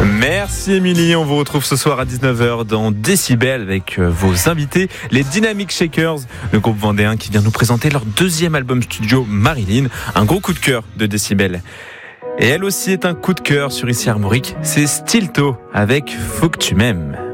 Merci Émilie, on vous retrouve ce soir à 19h dans Décibel avec vos invités, les Dynamic Shakers, le groupe vendéen qui vient nous présenter leur deuxième album studio Marilyn, un gros coup de cœur de Décibel. Et elle aussi est un coup de cœur sur Ici Armorique, c'est Stilto avec Faut que tu m'aimes.